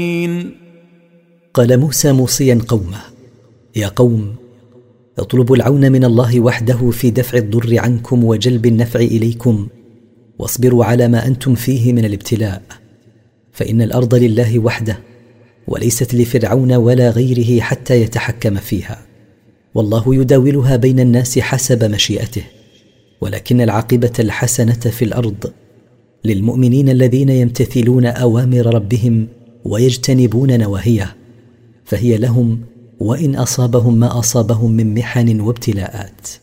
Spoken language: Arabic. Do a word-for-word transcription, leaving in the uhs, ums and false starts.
قال موسى موصيا قومه: يا قوم، اطلبوا العون من الله وحده في دفع الضر عنكم وجلب النفع إليكم، واصبروا على ما أنتم فيه من الابتلاء، فإن الأرض لله وحده وليست لفرعون ولا غيره حتى يتحكم فيها، والله يداولها بين الناس حسب مشيئته، ولكن العاقبة الحسنة في الأرض للمؤمنين الذين يمتثلون أوامر ربهم ويجتنبون نواهيه، فهي لهم وإن أصابهم ما أصابهم من محن وابتلاءات.